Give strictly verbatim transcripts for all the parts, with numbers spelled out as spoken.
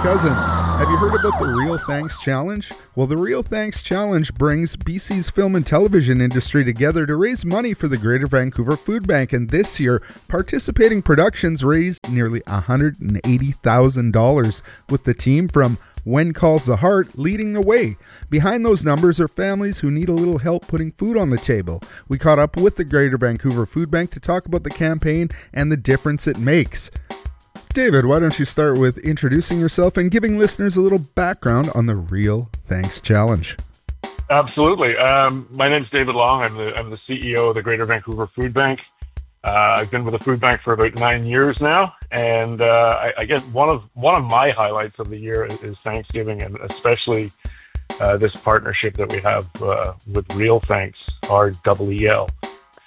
Cousins. Have you heard about the Real Thanks Challenge? Well, the Real Thanks Challenge brings B C's film and television industry together to raise money for the Greater Vancouver Food Bank, and this year, participating productions raised nearly one hundred eighty thousand dollars, with the team from When Calls the Heart leading the way. Behind those numbers are families who need a little help putting food on the table. We caught up with the Greater Vancouver Food Bank to talk about the campaign and the difference it makes. David, why don't you start with introducing yourself and giving listeners a little background on the Real Thanks Challenge? Absolutely. Um, my name's David Long. I'm the, I'm the C E O of the Greater Vancouver Food Bank. Uh, I've been with the food bank for about nine years now, and uh, I, I guess one of one of my highlights of the year is, is Thanksgiving, and especially uh, this partnership that we have uh, with Real Thanks, R E E L.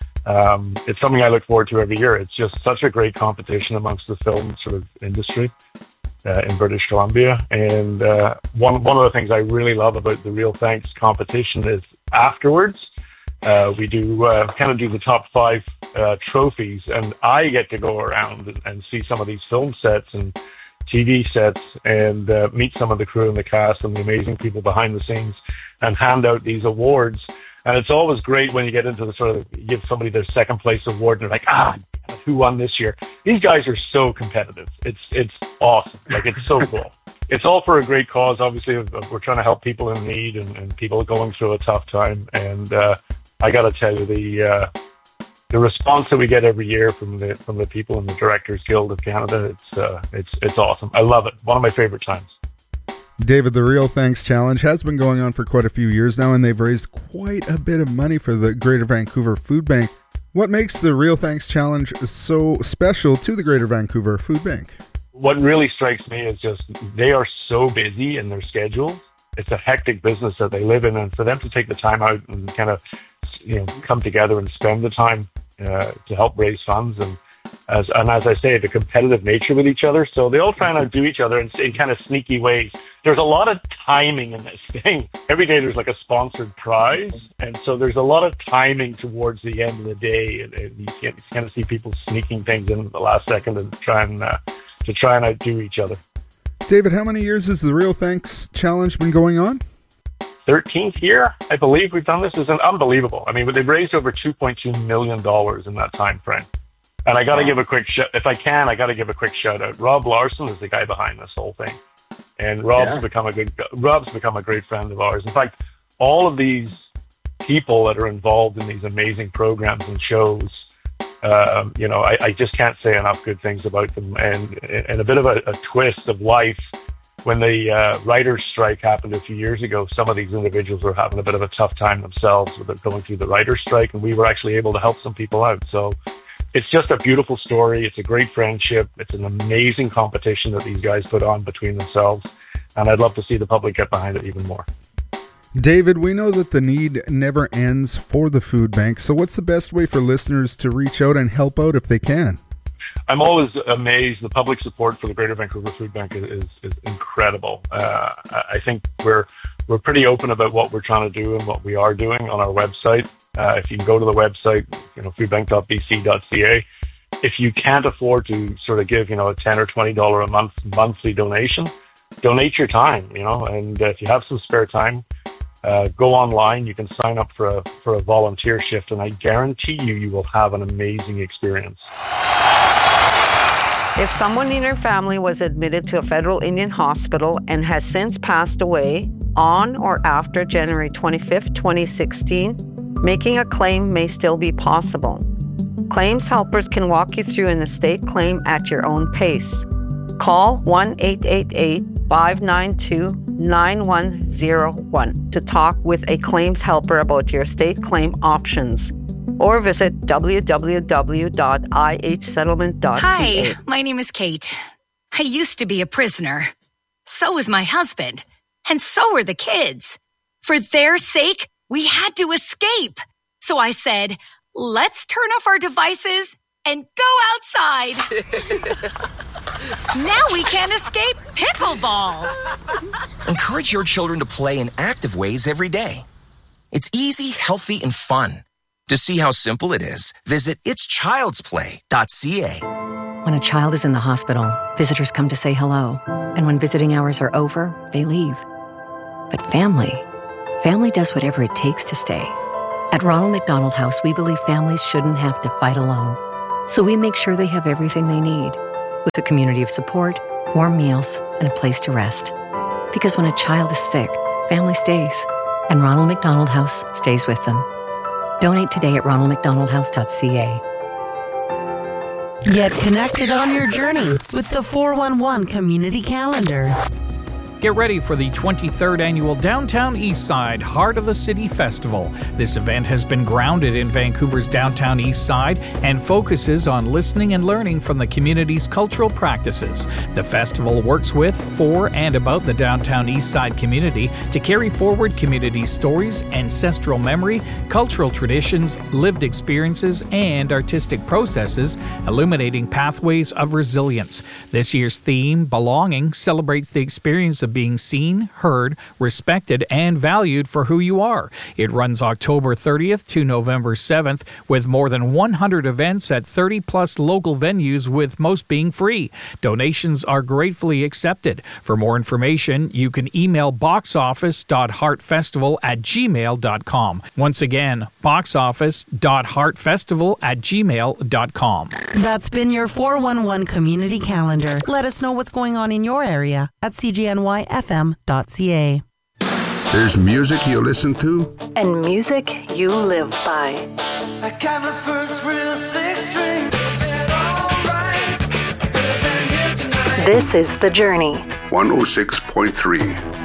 Um, it's something I look forward to every year. It's just such a great competition amongst the film sort of industry uh, in British Columbia. And uh, one one of the things I really love about the Real Thanks competition is afterwards, uh, we do uh, kind of do the top five uh, trophies, and I get to go around and, and see some of these film sets and T V sets and uh, meet some of the crew and the cast and the amazing people behind the scenes and hand out these awards. And it's always great when you get into the sort of, you give somebody their second place award and they're like, ah, who won this year? These guys are so competitive. It's it's awesome. Like, it's so cool. It's all for a great cause. Obviously, we're trying to help people in need and, and people going through a tough time. And uh, I got to tell you, the uh, the response that we get every year from the from the people in the Directors Guild of Canada, it's uh, it's it's awesome. I love it. One of my favorite times. David, the Real Thanks Challenge has been going on for quite a few years now, and they've raised quite a bit of money for the Greater Vancouver Food Bank. What makes the Real Thanks Challenge so special to the Greater Vancouver Food Bank? What really strikes me is just they are so busy in their schedule. It's a hectic business that they live in, and for them to take the time out and kind of, you know, come together and spend the time uh, to help raise funds, and as and as I say, the competitive nature with each other. So they all try and outdo each other in, in kind of sneaky ways. There's a lot of timing in this thing. Every day there's like a sponsored prize, and so there's a lot of timing towards the end of the day, and, and you, can, you kind of see people sneaking things in at the last second and try and uh, to try and outdo each other. David, how many years has the Real Thanks Challenge been going on? thirteenth year, I believe we've done this. It's unbelievable. I mean, they've raised over two point two million dollars in that time frame. And I got to give a quick shout, if I can, I got to give a quick shout out. Rob Larson is the guy behind this whole thing. And Rob's yeah. become a good, Rob's become a great friend of ours. In fact, all of these people that are involved in these amazing programs and shows, um, you know, I, I just can't say enough good things about them. And, and a bit of a, a twist of life, when the uh, writer's strike happened a few years ago, some of these individuals were having a bit of a tough time themselves with going through the writer's strike, and we were actually able to help some people out. So it's just a beautiful story. It's a great friendship. It's an amazing competition that these guys put on between themselves. And I'd love to see the public get behind it even more. David, we know that the need never ends for the food bank. So what's the best way for listeners to reach out and help out if they can? I'm always amazed. The public support for the Greater Vancouver Food Bank is, is, is incredible. Uh, I think we're we're pretty open about what we're trying to do and what we are doing on our website. Uh, if you can go to the website, you know, foodbank dot b c dot c a. If you can't afford to sort of give, you know, a ten or twenty dollar a month monthly donation, donate your time, you know, and if you have some spare time, uh, go online. You can sign up for a for a volunteer shift, and I guarantee you, you will have an amazing experience. If someone in your family was admitted to a federal Indian hospital and has since passed away on or after January twenty-fifth, twenty sixteen, making a claim may still be possible. Claims helpers can walk you through an estate claim at your own pace. Call one eight eight eight, five nine two, nine one zero one to talk with a claims helper about your estate claim options. Or visit w w w dot i h settlement dot c a. Hi, my name is Kate. I used to be a prisoner. So was my husband. And so were the kids. For their sake, we had to escape. So I said, let's turn off our devices and go outside. Now we can't escape pickleball. Encourage your children to play in active ways every day. It's easy, healthy, and fun. To see how simple it is, visit its childs play dot c a. When a child is in the hospital, visitors come to say hello. And when visiting hours are over, they leave. But family, family does whatever it takes to stay. At Ronald McDonald House, we believe families shouldn't have to fight alone. So we make sure they have everything they need, with a community of support, warm meals, and a place to rest. Because when a child is sick, family stays, and Ronald McDonald House stays with them. Donate today at ronald mcdonald house dot c a. Get connected on your journey with the four one one Community Calendar. Get ready for the twenty-third Annual Downtown Eastside Heart of the City Festival. This event has been grounded in Vancouver's downtown Eastside and focuses on listening and learning from the community's cultural practices. The festival works with, for, and about the downtown Eastside community to carry forward community stories, ancestral memory, cultural traditions, lived experiences, and artistic processes, illuminating pathways of resilience. This year's theme, Belonging, celebrates the experience of being seen, heard, respected, and valued for who you are. It runs October thirtieth to November seventh with more than one hundred events at thirty plus local venues, with most being free. Donations are gratefully accepted. For more information, you can email boxoffice dot heartfestival at gmail dot com. Once again, boxoffice dot heartfestival at gmail dot com. That's been your four one one Community Calendar. Let us know what's going on in your area at c g n y f m dot c a. There's music you listen to, and music you live by. I got my first real six string. This is The Journey. one oh six point three